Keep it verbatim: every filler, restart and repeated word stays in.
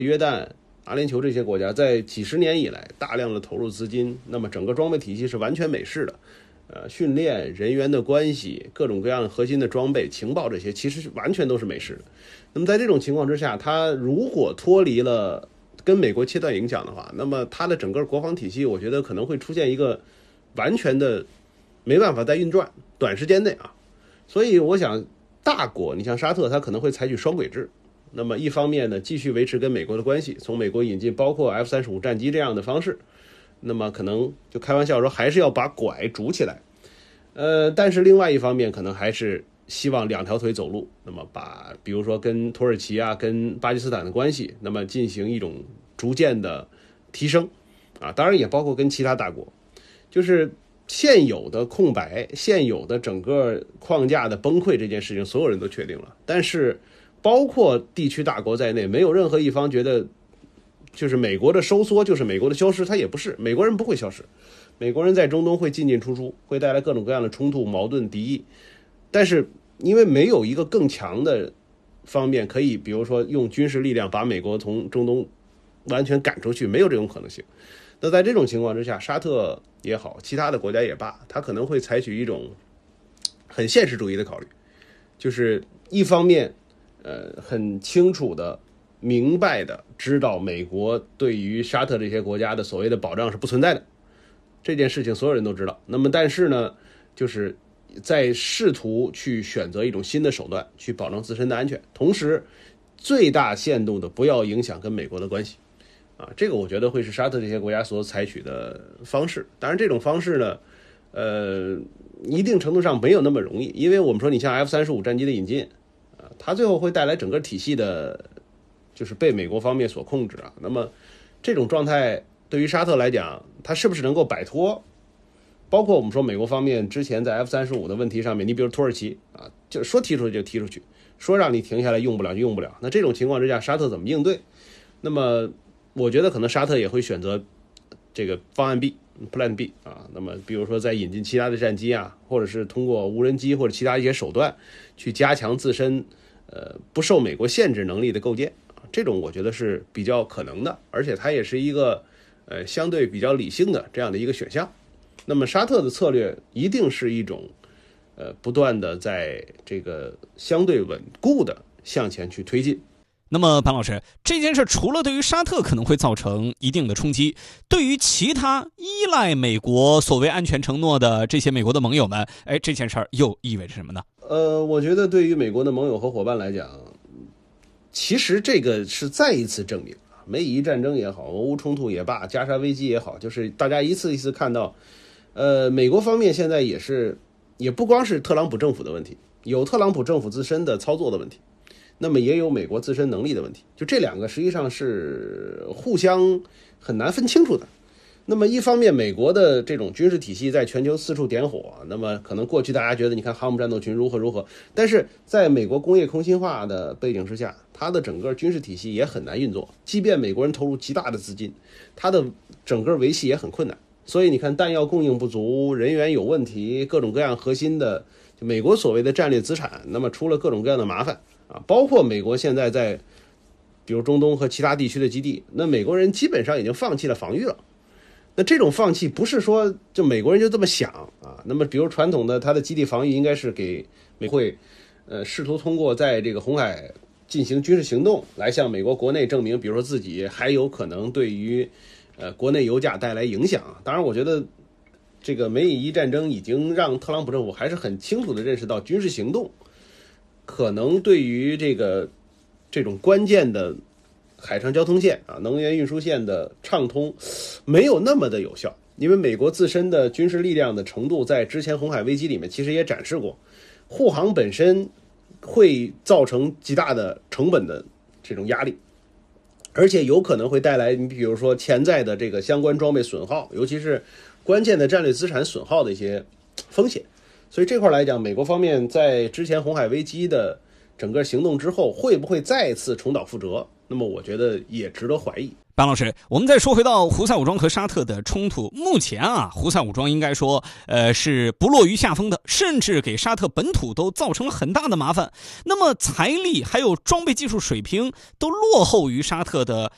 约旦、阿联酋这些国家在几十年以来大量的投入资金，那么整个装备体系是完全美式的，呃，训练、人员的关系、各种各样核心的装备、情报这些，其实完全都是美式的。那么在这种情况之下，它如果脱离了跟美国切断影响的话，那么它的整个国防体系，我觉得可能会出现一个完全的没办法再运转，短时间内啊。所以我想，大国你像沙特，它可能会采取双轨制。那么一方面呢，继续维持跟美国的关系，从美国引进包括 F 三十五 战机这样的方式，那么可能就开玩笑说还是要把拐拄起来，呃，但是另外一方面可能还是希望两条腿走路，那么把比如说跟土耳其啊、跟巴基斯坦的关系，那么进行一种逐渐的提升啊，当然也包括跟其他大国，就是现有的空白、现有的整个框架的崩溃这件事情，所有人都确定了，但是包括地区大国在内，没有任何一方觉得就是美国的收缩就是美国的消失，它也不是，美国人不会消失，美国人在中东会进进出出，会带来各种各样的冲突、矛盾、敌意，但是因为没有一个更强的方面可以，比如说用军事力量把美国从中东完全赶出去，没有这种可能性。那在这种情况之下，沙特也好，其他的国家也罢，他可能会采取一种很现实主义的考虑，就是一方面呃，很清楚的、明白的知道美国对于沙特这些国家的所谓的保障是不存在的，这件事情所有人都知道。那么，但是呢，就是在试图去选择一种新的手段，去保证自身的安全，同时最大限度的不要影响跟美国的关系。啊，这个我觉得会是沙特这些国家所采取的方式。当然，这种方式呢，呃，一定程度上没有那么容易，因为我们说你像 F 三十五 战机的引进。它最后会带来整个体系的，就是被美国方面所控制啊。那么这种状态对于沙特来讲，它是不是能够摆脱？包括我们说美国方面之前在 F 三十五 的问题上面，你比如土耳其啊，就说踢出去就踢出去，说让你停下来用不了就用不了。那这种情况之下，沙特怎么应对？那么我觉得可能沙特也会选择这个方案 B。Plan B 啊，那么比如说在引进其他的战机啊，或者是通过无人机或者其他一些手段去加强自身呃不受美国限制能力的构建啊，这种我觉得是比较可能的，而且它也是一个呃相对比较理性的这样的一个选项。那么沙特的策略一定是一种呃不断的在这个相对稳固的向前去推进。 那么潘老师，这件事除了对于沙特可能会造成一定的冲击，对于其他依赖美国所谓安全承诺的这些美国的盟友们，哎，这件事又意味着什么呢？ 呃，我觉得对于美国的盟友和伙伴来讲，其实这个是再一次证明，美以战争也好，俄乌冲突也罢，加沙危机也好，就是大家一次一次看到，呃，美国方面现在也是，也不光是特朗普政府的问题，有特朗普政府自身的操作的问题。那么也有美国自身能力的问题，就这两个实际上是互相很难分清楚的。那么一方面，美国的这种军事体系在全球四处点火，那么可能过去大家觉得你看航母战斗群如何如何，但是在美国工业空心化的背景之下，它的整个军事体系也很难运作，即便美国人投入极大的资金，它的整个维系也很困难。所以你看弹药供应不足，人员有问题，各种各样核心的就美国所谓的战略资产，那么出了各种各样的麻烦啊，包括美国现在在比如中东和其他地区的基地，那美国人基本上已经放弃了防御了。那这种放弃不是说就美国人就这么想啊，那么比如传统的他的基地防御应该是给美会呃试图通过在这个红海进行军事行动来向美国国内证明，比如说自己还有可能对于呃国内油价带来影响。当然我觉得这个美以伊战争已经让特朗普政府还是很清楚的认识到，军事行动可能对于这个这种关键的海上交通线啊，能源运输线的畅通没有那么的有效，因为美国自身的军事力量的程度在之前红海危机里面其实也展示过，护航本身会造成极大的成本的这种压力，而且有可能会带来你比如说潜在的这个相关装备损耗，尤其是关键的战略资产损耗的一些风险。所以这块来讲，美国方面在之前红海危机的整个行动之后，会不会再次重蹈覆辙？那么我觉得也值得怀疑。 班老师，我们再说回到胡塞武装和沙特的冲突，目前啊，胡塞武装应该说，呃，是不落于下风的，甚至给沙特本土都造成了很大的麻烦。那么财力还有装备技术水平都落后于沙特的